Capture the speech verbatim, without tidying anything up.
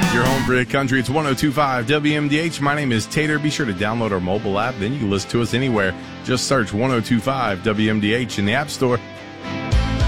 Your home for Hit Country. It's one oh two point five W M D H. My name is Tater. Be sure to download our mobile app. Then you can listen to us anywhere. Just search one oh two point five W M D H in the App Store.